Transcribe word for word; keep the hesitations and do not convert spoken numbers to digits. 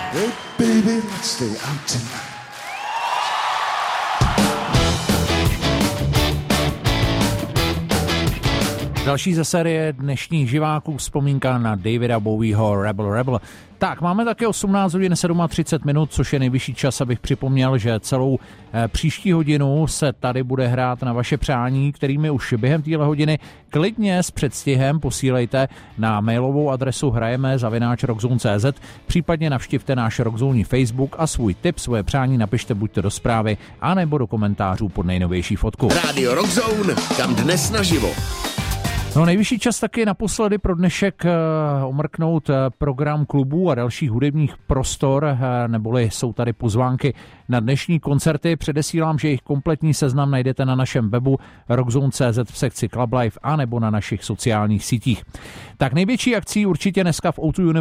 Hey baby, let's stay out tonight. Další ze série dnešních živáků vzpomínka na Davida Bowieho Rebel Rebel. Tak, máme také osmnáct hodin třicet sedm minut, což je nejvyšší čas, abych připomněl, že celou eh, příští hodinu se tady bude hrát na vaše přání, kterými už během téhle hodiny klidně s předstihem posílejte na mailovou adresu hrajeme zavináč rockzone tečka cé zet, případně navštivte náš Rockzone Facebook a svůj tip, svoje přání napište buďto do zprávy, anebo do komentářů pod nejnovější fotku. Rádio Rockzone, kam dnes naživo. No, nejvyšší čas taky naposledy pro dnešek uh, omrknout uh, program klubů a dalších hudebních prostor, uh, neboli jsou tady pozvánky na dnešní koncerty. Předesílám, že jejich kompletní seznam najdete na našem webu rockzone tečka cé zet v sekci Club Life a nebo na našich sociálních sítích. Tak největší akcí určitě dneska v ó dvě